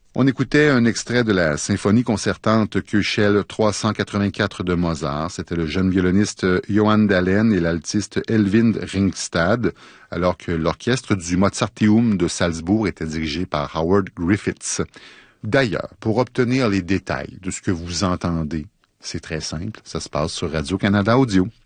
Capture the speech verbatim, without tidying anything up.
On écoutait un extrait de la symphonie concertante Köchel trois cent quatre-vingt-quatre de Mozart. C'était le jeune violoniste Johann Dahlen et l'altiste Elvind Ringstad, alors que l'orchestre du Mozarteum de Salzbourg était dirigé par Howard Griffiths. D'ailleurs, pour obtenir les détails de ce que vous entendez, c'est très simple, ça se passe sur Radio-Canada Audio.